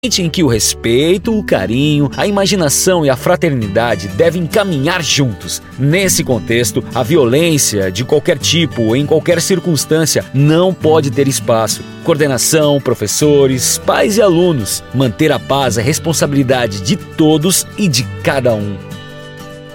em que o respeito, o carinho, a imaginação e a fraternidade devem caminhar juntos. Nesse contexto, a violência de qualquer tipo, em qualquer circunstância, não pode ter espaço. Coordenação, professores, pais e alunos. Manter a paz é responsabilidade de todos e de cada um.